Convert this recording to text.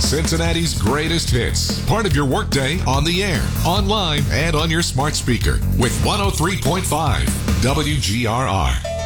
Cincinnati's greatest hits. Part of your workday on the air, online, and on your smart speaker with 103.5 WGRR.